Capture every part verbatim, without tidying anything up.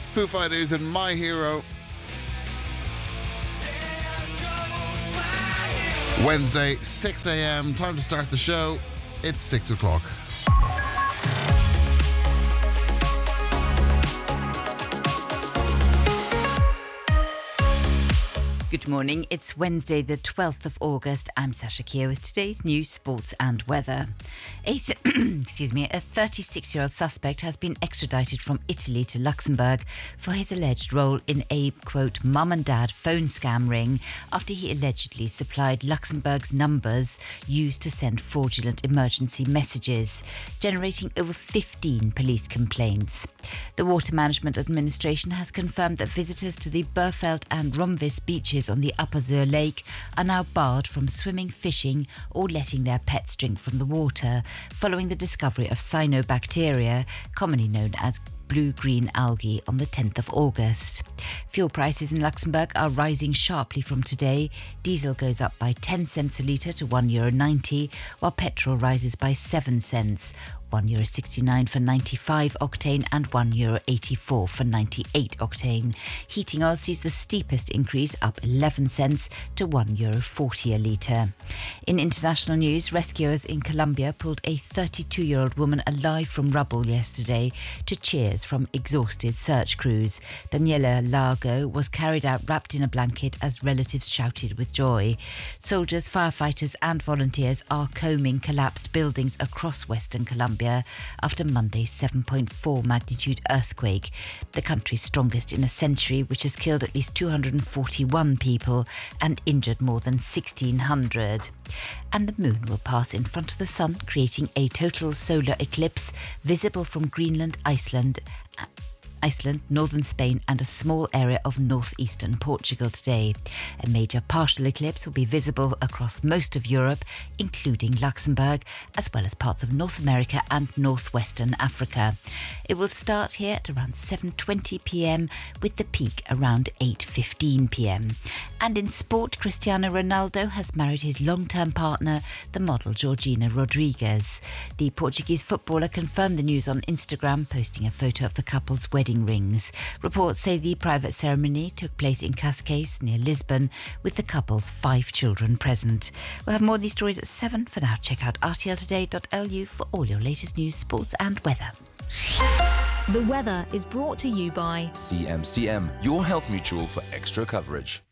Foo Fighters and My Hero. Wednesday, six a.m. Time to start the show. It's six o'clock. Good morning. It's Wednesday, the twelfth of August. I'm Sasha Keir with today's news, sports and weather. A th- excuse me, a thirty-six-year-old suspect has been extradited from Italy to Luxembourg for his alleged role in a, quote, mum and dad phone scam ring after he allegedly supplied Luxembourg's numbers used to send fraudulent emergency messages, generating over fifteen police complaints. The Water Management Administration has confirmed that visitors to the Burfeld and Romvis beaches on the Upper Zur Lake are now barred from swimming, fishing or letting their pets drink from the water following the discovery of cyanobacteria, commonly known as blue-green algae, on the tenth of August. Fuel prices in Luxembourg are rising sharply from today. Diesel goes up by ten cents a litre to one euro ninety, while petrol rises by seven cents. one euro sixty-nine for ninety-five octane and one euro eighty-four for ninety-eight octane. Heating oil sees the steepest increase, up eleven cents to one euro forty a litre. In international news, rescuers in Colombia pulled a thirty-two-year-old woman alive from rubble yesterday to cheers from exhausted search crews. Daniela Lago was carried out wrapped in a blanket as relatives shouted with joy. Soldiers, firefighters and volunteers are combing collapsed buildings across Western Colombia after Monday's seven point four magnitude earthquake, the country's strongest in a century, which has killed at least two hundred forty-one people and injured more than sixteen hundred. And the moon will pass in front of the sun, creating a total solar eclipse visible from Greenland, Iceland, Iceland, northern Spain and a small area of northeastern Portugal today. A major partial eclipse will be visible across most of Europe, including Luxembourg, as well as parts of North America and northwestern Africa. It will start here at around seven twenty p.m. with the peak around eight fifteen p.m. And in sport, Cristiano Ronaldo has married his long-term partner, the model Georgina Rodriguez. The Portuguese footballer confirmed the news on Instagram, posting a photo of the couple's wedding rings. Reports say the private ceremony took place in Cascais, near Lisbon, with the couple's five children present. We'll have more of these stories at seven. For now, check out r t l today dot l u for all your latest news, sports and weather. The weather is brought to you by C M C M, your health mutual for extra coverage.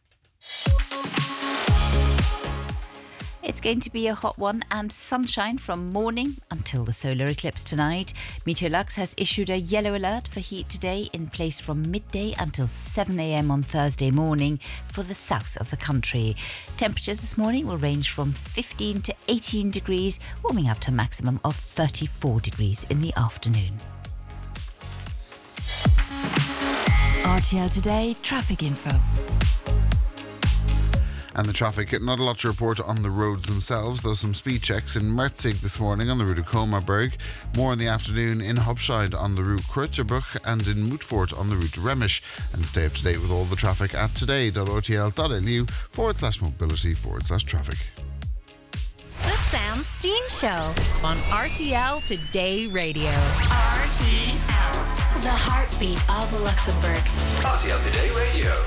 It's going to be a hot one and sunshine from morning until the solar eclipse tonight. Meteorlux has issued a yellow alert for heat today, in place from midday until seven a.m. on Thursday morning for the south of the country. Temperatures this morning will range from fifteen to eighteen degrees, warming up to a maximum of thirty-four degrees in the afternoon. R T L Today traffic info. And the traffic, not a lot to report on the roads themselves, though some speed checks in Merzig this morning on the route of Comarberg, more in the afternoon in Hopscheid on the route Kreuzerbuch and in Mootfort on the route Remisch. And stay up to date with all the traffic at today.rtl.lu forward slash mobility forward slash traffic. The Sam Steen Show on R T L Today Radio. R T L, the heartbeat of Luxembourg. R T L Today Radio.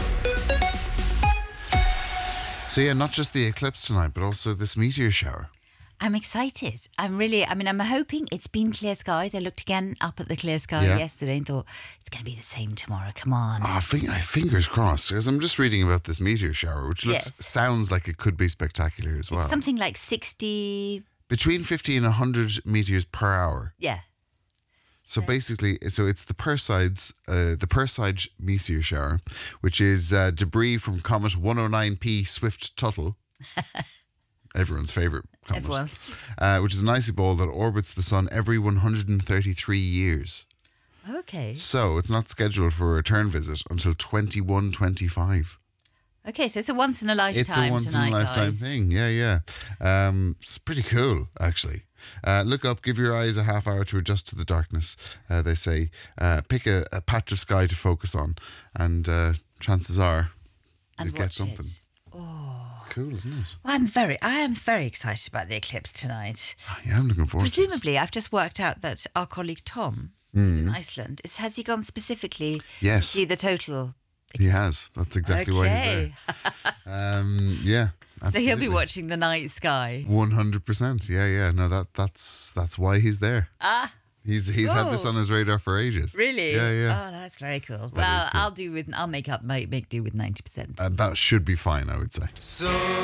So yeah, not just the eclipse tonight, but also this meteor shower. I'm excited. I'm really, I mean, I'm hoping it's been clear skies. I looked again up at the clear sky Yeah. yesterday and thought, it's going to be the same tomorrow. Come on. Ah, fing- fingers crossed, because I'm just reading about this meteor shower, which looks Yes. sounds like it could be spectacular as well. It's something like sixty, Between fifty and one hundred meteors per hour. yeah. So basically, so it's the Perseids, uh, the Perseid meteor shower, which is uh, debris from comet one oh nine P Swift-Tuttle. Everyone's favourite comet. Everyone's. Uh, which is an icy ball that orbits the sun every one hundred thirty-three years. Okay. So it's not scheduled for a return visit until twenty-one twenty-five. Okay, so it's a once in a lifetime It's a once tonight, in a lifetime guys. thing. Yeah, yeah. Um, it's pretty cool, actually. Uh, look up, give your eyes a half hour to adjust to the darkness, uh, they say. Uh, pick a, a patch of sky to focus on, and uh, chances are And you'll get watch something. it. Oh. It's cool, isn't it? Well, I'm very, I am very excited about the eclipse tonight. Yeah, I'm looking forward to it. Presumably, I've just worked out that our colleague Tom in Iceland. Is, has he gone specifically Yes. to see the total? He has. That's exactly why he's Okay. there. Um, yeah. So he'll be absolutely. watching the night sky. One hundred percent. Yeah, yeah. No, that that's that's why he's there. Ah, He's he's had this Cool. on his radar for ages. really? Yeah, yeah. Oh, that's very cool. is well, cool. I'll do with. I'll make up. Make, make do with ninety percent. Uh, that should be fine, I would say.